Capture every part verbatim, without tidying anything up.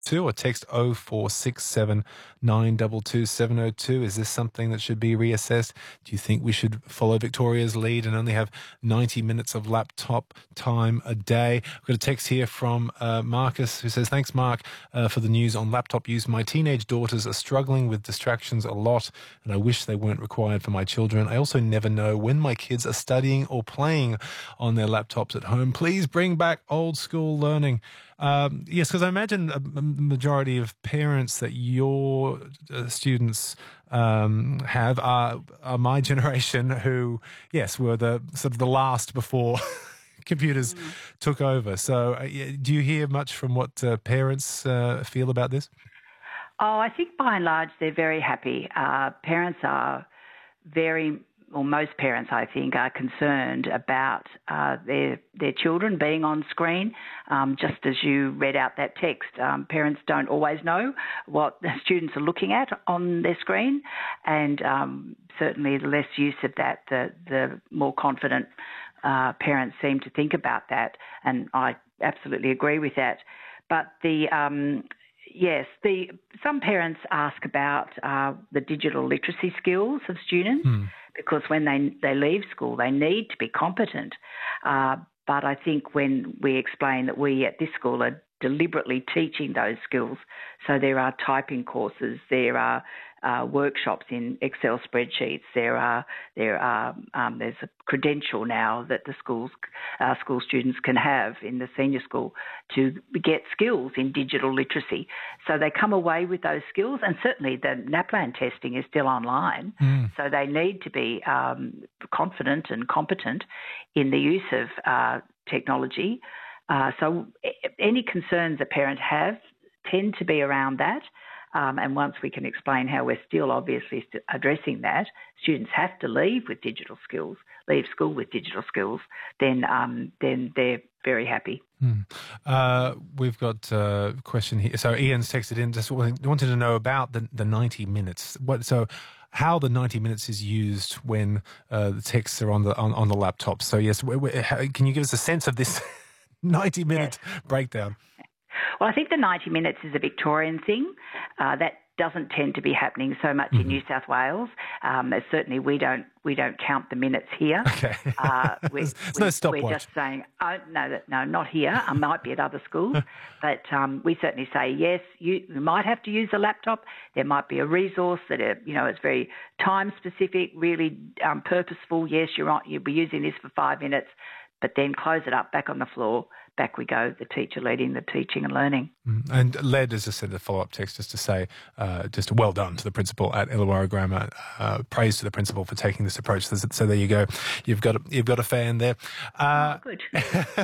two or text oh four six seven nine two two seven oh two. Is this something that should be reassessed? Do you think we should follow Victoria's lead and only have ninety minutes of laptop time a day? I've got a text here from uh, Marcus who says, thanks, Mark, uh, for the news on laptop use. My teenage daughters are struggling with distractions a lot, and I wish they weren't required for my children. I also never know when my kids are studying or playing on their laptops at home. Please bring back old school learning. Um, yes, because I imagine a majority of parents that your uh, students um, have are, are my generation who, yes, were the sort of the last before computers mm. took over. So uh, do you hear much from what uh, parents uh, feel about this? Oh, I think by and large they're very happy. Uh, parents are very... or most parents, I think, are concerned about uh, their their children being on screen. Um, just as you read out that text, um, parents don't always know what the students are looking at on their screen, and um, certainly the less use of that, the the more confident uh, parents seem to think about that, and I absolutely agree with that. But the um, Yes, the some parents ask about uh, the digital literacy skills of students hmm. because when they they leave school, they need to be competent. Uh, but I think when we explain that we at this school are deliberately teaching those skills, so there are typing courses, there are uh, workshops in Excel spreadsheets, there are there are um, there's a credential now that the schools uh, school students can have in the senior school to get skills in digital literacy. So they come away with those skills, and certainly the NAPLAN testing is still online, mm. so they need to be um, confident and competent in the use of uh, technology. Uh, so any concerns that parents have tend to be around that. Um, and once we can explain how we're still obviously st- addressing that, students have to leave with digital skills, leave school with digital skills, then um, then they're very happy. Hmm. Uh, we've got a question here. So Ian's texted in, just wanted to know about the, the ninety minutes. What so? How the ninety minutes is used when uh, the texts are on the on, on the laptop. So yes, we, we, how, can you give us a sense of this ninety minute yes. breakdown? Well, I think the ninety minutes is a Victorian thing. Uh, that doesn't tend to be happening so much mm-hmm. in New South Wales. Um, certainly, we don't we don't count the minutes here. Okay, uh, we, there's we, no stopwatch. We're just saying, oh no, no, not here. I might be at other schools, but um, we certainly say yes. You, you might have to use a laptop. There might be a resource that are, you know it's very time specific, really um, purposeful. Yes, you're on, you'll be using this for five minutes. But then close it up, back on the floor, back we go, the teacher leading the teaching and learning. Mm. And led, as I said, the follow-up text just to say, uh, just well done to the principal at Illawarra Grammar, uh, praise to the principal for taking this approach. So, so there you go. You've got a, you've got a fan there. Uh, oh, good.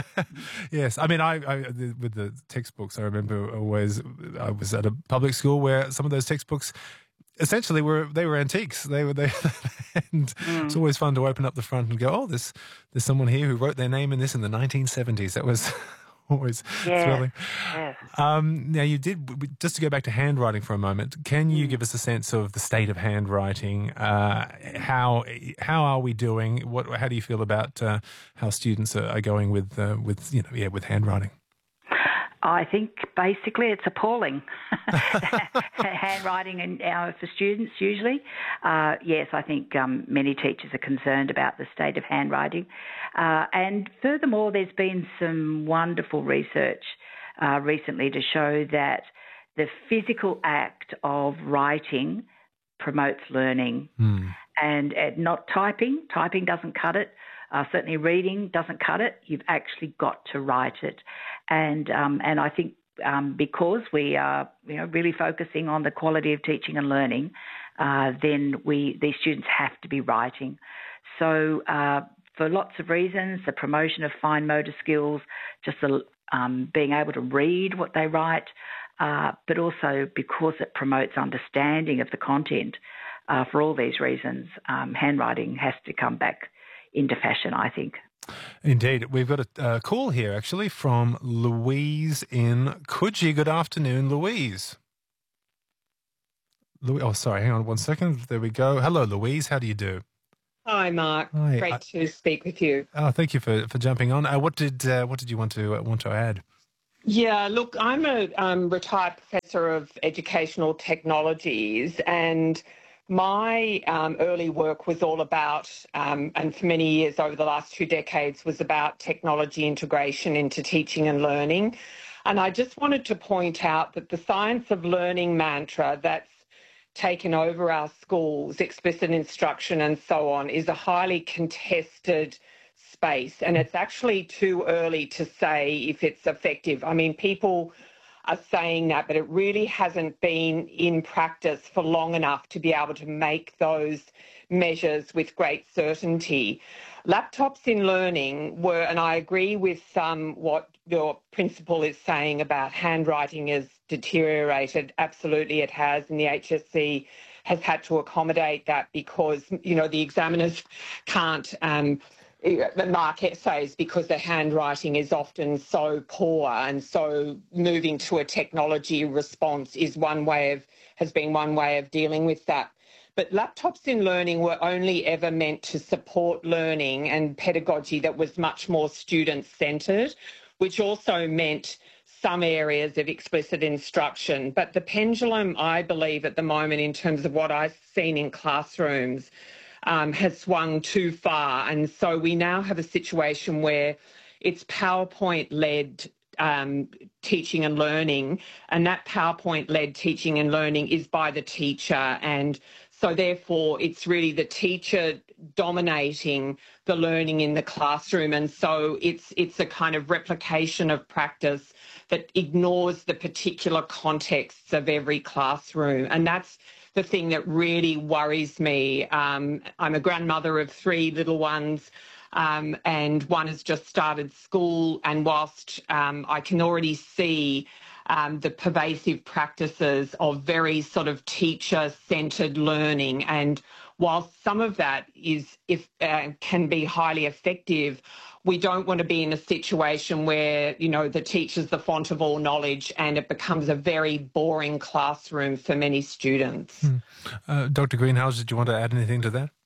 Yes. I mean, I, I with the textbooks, I remember always, I was at a public school where some of those textbooks essentially were they were antiques. They were they, and mm. it's always fun to open up the front and go, oh, there's there's someone here who wrote their name in this in the nineteen seventies. That was always yes. thrilling. Yes. Um, now you did just to go back to handwriting for a moment. Can you mm. give us a sense of the state of handwriting? Uh, how how are we doing? What how do you feel about uh, how students are, are going with uh, with you know yeah with handwriting? I think basically it's appalling. Handwriting and uh, for students usually. Uh, yes, I think um, many teachers are concerned about the state of handwriting. Uh, and furthermore, there's been some wonderful research uh, recently to show that the physical act of writing promotes learning. Mm. And uh, not typing. Typing doesn't cut it. Uh, certainly reading doesn't cut it. You've actually got to write it. And um, and I think um, because we are you know, really focusing on the quality of teaching and learning, uh, then we these students have to be writing. So uh, for lots of reasons, the promotion of fine motor skills, just the, um, being able to read what they write, uh, but also because it promotes understanding of the content. Uh, for all these reasons, um, handwriting has to come back into fashion, I think. Indeed. We've got a uh, call here, actually, from Louise in Coogee. Good afternoon, Louise. Louise. Oh, sorry. Hang on one second. There we go. Hello, Louise. How do you do? Hi, Mark. Hi. Great I, to speak with you. Oh, thank you for, for jumping on. Uh, what did uh, what did you want to uh, want to add? Yeah, look, I'm a um, retired professor of educational technologies, and my um, early work was all about, um, and for many years over the last two decades, was about technology integration into teaching and learning. And I just wanted to point out that the science of learning mantra that's taken over our schools, explicit instruction and so on, is a highly contested space, and it's actually too early to say if it's effective. I mean, people are saying that, but it really hasn't been in practice for long enough to be able to make those measures with great certainty. Laptops in learning were, and I agree with um, what your principal is saying about handwriting has deteriorated. Absolutely it has, and the H S C has had to accommodate that because, you know, the examiners can't um, mark essays because the handwriting is often so poor, and so moving to a technology response is one way of, has been one way of dealing with that. But laptops in learning were only ever meant to support learning and pedagogy that was much more student-centred, which also meant some areas of explicit instruction. But the pendulum, I believe, at the moment, in terms of what I've seen in classrooms, um, has swung too far. And so we now have a situation where it's PowerPoint-led um, teaching and learning, and that PowerPoint-led teaching and learning is by the teacher, and so therefore it's really the teacher dominating the learning in the classroom, and so it's it's a kind of replication of practice that ignores the particular contexts of every classroom, and that's the thing that really worries me. Um, I'm a grandmother of three little ones, um, and one has just started school, and whilst um, I can already see Um, the pervasive practices of very sort of teacher-centred learning, and while some of that is if uh, can be highly effective, we don't want to be in a situation where, you know, the teacher's the font of all knowledge and it becomes a very boring classroom for many students. Hmm. Uh, Doctor Greenhalgh, did you want to add anything to that?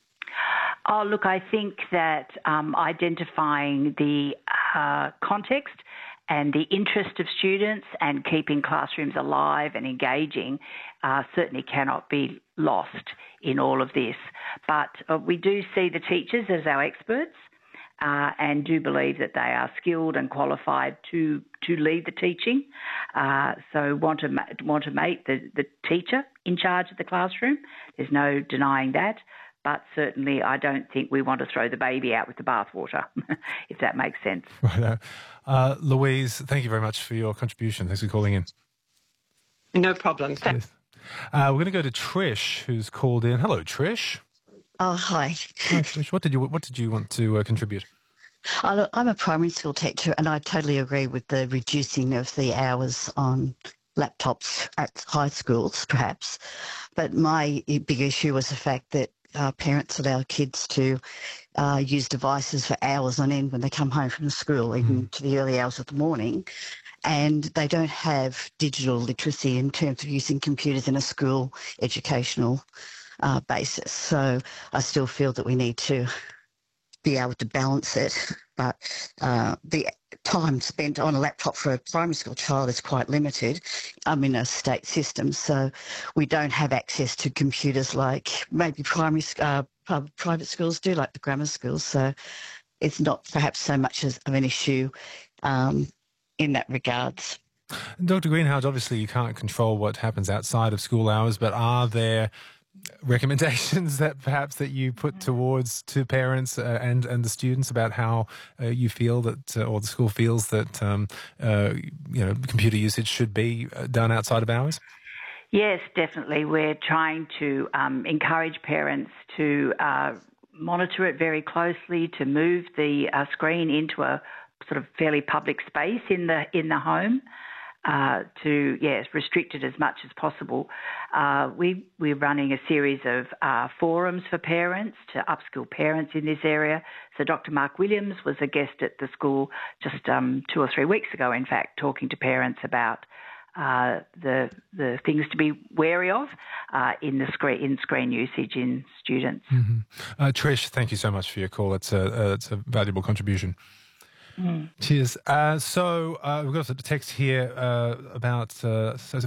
Oh, look, I think that um, identifying the uh, context and the interest of students and keeping classrooms alive and engaging uh, certainly cannot be lost in all of this. But uh, we do see the teachers as our experts uh, and do believe that they are skilled and qualified to to lead the teaching. Uh, so want to want to make the, the teacher in charge of the classroom. There's no denying that. But certainly I don't think we want to throw the baby out with the bathwater, if that makes sense. Right. Uh, Louise, thank you very much for your contribution. Thanks for calling in. No problem. Yes. Uh, we're going to go to Trish, who's called in. Hello, Trish. Oh, hi. Hi, Trish. What did you What did you want to uh, contribute? I'm a primary school teacher, and I totally agree with the reducing of the hours on laptops at high schools, perhaps. But my big issue was the fact that uh, parents allow kids to uh, use devices for hours on end when they come home from school, even mm. to the early hours of the morning. And they don't have digital literacy in terms of using computers in a school educational uh, basis. So I still feel that we need to be able to balance it. But uh, the time spent on a laptop for a primary school child is quite limited. I'm in a state system, so we don't have access to computers like maybe primary uh, private schools do, like the grammar schools. So it's not perhaps so much as of an issue um, in that regards. Doctor Greenhalgh, obviously you can't control what happens outside of school hours, but are there recommendations that perhaps that you put towards to parents uh, and and the students about how uh, you feel that uh, or the school feels that um, uh, you know computer usage should be done outside of hours? Yes, definitely. We're trying to um, encourage parents to uh, monitor it very closely, to move the uh, screen into a sort of fairly public space in the in the home. Uh, to, yes, restrict it as much as possible. Uh, we, we're running a series of uh, forums for parents to upskill parents in this area. So Doctor Mark Williams was a guest at the school just um, two or three weeks ago, in fact, talking to parents about uh, the the things to be wary of uh, in the screen in screen usage in students. Mm-hmm. uh, Trish, thank you so much for your call. It's a, uh, it's a valuable contribution. Mm. Cheers. Uh, so uh, we've got a text here uh, about uh, so